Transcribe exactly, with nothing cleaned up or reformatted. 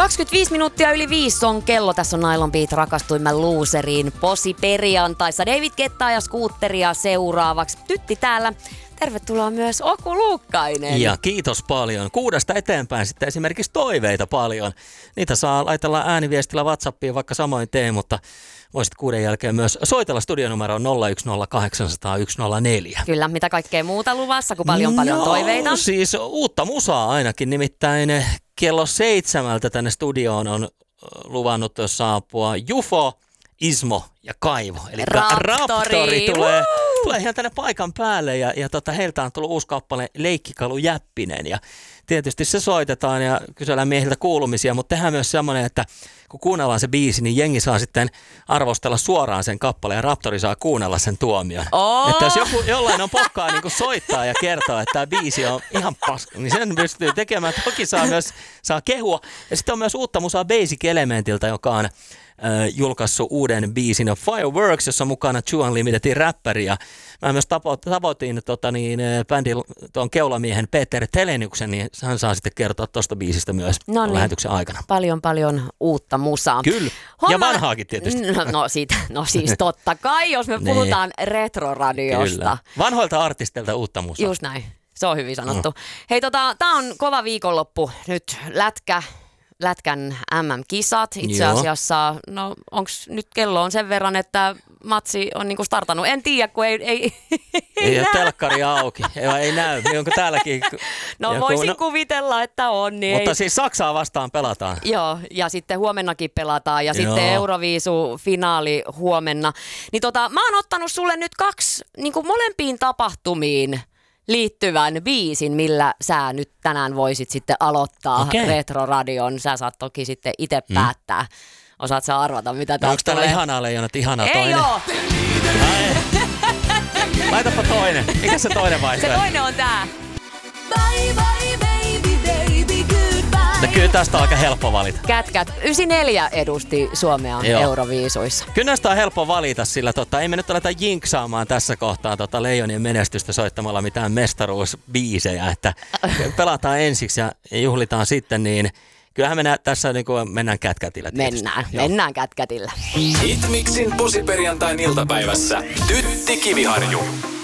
kaksikymmentäviisi minuuttia yli viisi on kello. Tässä on Nylon Beat, rakastuimme looseriin. Posi perjantaissa. David Guettaa ja Scooteria seuraavaksi. Tytti täällä. Tervetuloa myös Oku Luukkainen. Ja kiitos paljon. Kuudesta eteenpäin sitten esimerkiksi toiveita paljon. Niitä saa laitella ääniviestillä WhatsAppiin, vaikka samoin tee, mutta voisit kuuden jälkeen myös soitella studionumeroon nolla yksi nolla kahdeksan nolla nolla yksi nolla neljä. Kyllä, mitä kaikkea muuta luvassa, kun paljon no, paljon toiveita? Siis uutta musaa ainakin, nimittäin kello seitsemältä tänne studioon on luvannut saapua Jufo, Ismo ja Kaivo. Eli Raptori, Raptori tulee, tulee ihan tänne paikan päälle ja, ja tota, heiltä on tullut uusi kappale Leikkikalu Jäppinen ja tietysti se soitetaan ja kysellään miehiltä kuulumisia, mutta tehdään myös semmoinen, että kun kuunnellaan se biisi, niin jengi saa sitten arvostella suoraan sen kappaleen ja Raptori saa kuunnella sen tuomion. Oh! Että jos joku, jollain on pokkaa niin kuin soittaa ja kertoa, että tämä biisi on ihan paska, niin sen pystyy tekemään. Toki saa myös saa kehua. Ja sitten on myös uutta musaa Basic Elementiltä, joka on äh, julkaissut uuden biisin Fireworks, jossa on mukana Two Unlimitedin räppäri. Ja mä myös tapo, tavoitin tota, niin, bändin tuon keulamiehen Peter Teleniuksen, niin hän saa sitten kertoa tuosta biisistä myös Noniin. lähetyksen aikana. Paljon, paljon uutta musaa. Kyllä. Homma... Ja vanhaakin tietysti. No, no, siitä, no siis totta kai, jos me puhutaan niin. Retroradiosta. Kyllä. Vanhoilta artisteilta uutta musaa. Just näin. Se on hyvin sanottu. Mm. Hei, tota, tää on kova viikonloppu. Nyt lätkä. Lätkän äm äm-kisat. Itse Joo. asiassa, no onks nyt kello on sen verran, että matsi on niinku startannut. En tiedä, kun ei... Ei, ei, ei ole telkkari auki. Ei, ei näy. Niin onko täälläkin... No joku, voisin no, kuvitella, että on. Niin mutta ei... siis Saksaa vastaan pelataan. Joo, ja sitten huomennakin pelataan. Ja Joo. sitten Euroviisu-finaali huomenna. Niin tota, mä oon ottanut sulle nyt kaksi niinku molempiin tapahtumiin liittyvän biisin, millä sä nyt tänään voisit sitten aloittaa okay. Retroradion. Sä saat toki sitten itse mm. päättää. Osaat sä arvata, mitä tää onko täällä ihanaa leijonat, ihanaa ei toinen? Oo. Laitapa toinen. Mikä se toinen vaihtoehto? Se toinen on tää. Bye bye baby baby goodbye. No kyllä tästä on aika helppo valita. Kätkät. yhdeksänkymmentäneljä edusti Suomea Joo. Euroviisuissa. Kyllä näistä on helppo valita, sillä tota, ei me nyt aleta jinksaamaan tässä kohtaa tota Leijonien menestystä soittamalla mitään mestaruusbiisejä, että pelataan ensiksi ja juhlitaan sitten, niin kyllähän me tässä niin kuin mennään kätkätillä tietysti. Mennään, Joo. mennään kätkätillä. Hitmixin Posiperjantain iltapäivässä Tytti Kiviharju.